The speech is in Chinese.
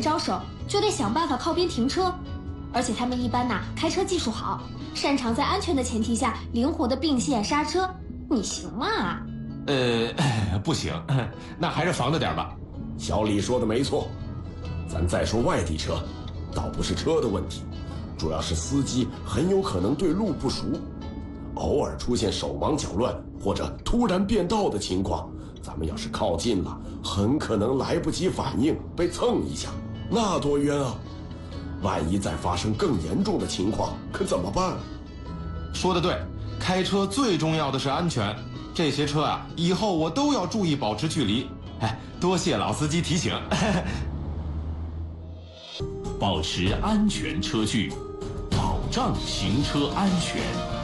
招手，就得想办法靠边停车。而且他们一般开车技术好，擅长在安全的前提下灵活的并线刹车。你行吗？ 不行，那还是防着点吧。 小李说的没错，咱再说外地车，倒不是车的问题，主要是司机很有可能对路不熟，偶尔出现手忙脚乱或者突然变道的情况，咱们要是靠近了，很可能来不及反应被蹭一下，那多冤啊！万一再发生更严重的情况，可怎么办？ 说得对，开车最重要的是安全。这些车啊，以后我都要注意保持距离。哎，多谢老司机提醒。 保持安全车距，保障行车安全。